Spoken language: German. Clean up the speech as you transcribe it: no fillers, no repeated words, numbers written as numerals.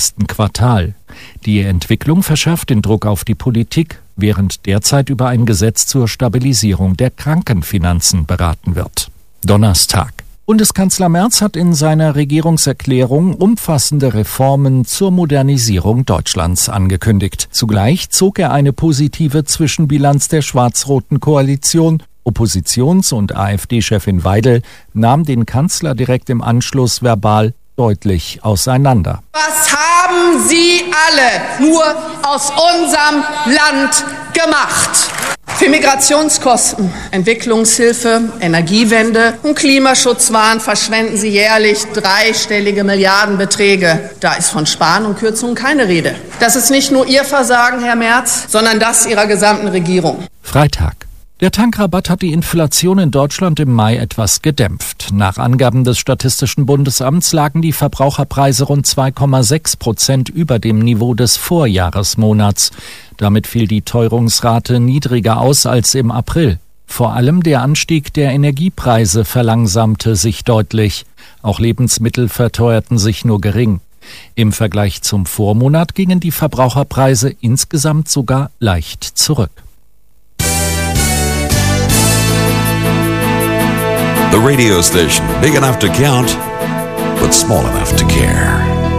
letzten Quartal. Die Entwicklung verschärft den Druck auf die Politik, während derzeit über ein Gesetz zur Stabilisierung der Krankenfinanzen beraten wird. Donnerstag. Bundeskanzler Merz hat in seiner Regierungserklärung umfassende Reformen zur Modernisierung Deutschlands angekündigt. Zugleich zog er eine positive Zwischenbilanz der schwarz-roten Koalition. Oppositions- und AfD-Chefin Weidel nahm den Kanzler direkt im Anschluss verbal deutlich auseinander. Was haben Sie alle nur aus unserem Land gemacht? Für Migrationskosten, Entwicklungshilfe, Energiewende und Klimaschutzwahn verschwenden Sie jährlich dreistellige Milliardenbeträge. Da ist von Sparen und Kürzungen keine Rede. Das ist nicht nur Ihr Versagen, Herr Merz, sondern das Ihrer gesamten Regierung. Freitag. Der Tankrabatt hat die Inflation in Deutschland im Mai etwas gedämpft. Nach Angaben des Statistischen Bundesamts lagen die Verbraucherpreise rund 2,6% über dem Niveau des Vorjahresmonats. Damit fiel die Teuerungsrate niedriger aus als im April. Vor allem der Anstieg der Energiepreise verlangsamte sich deutlich. Auch Lebensmittel verteuerten sich nur gering. Im Vergleich zum Vormonat gingen die Verbraucherpreise insgesamt sogar leicht zurück. The radio station, big enough to count, but small enough to care.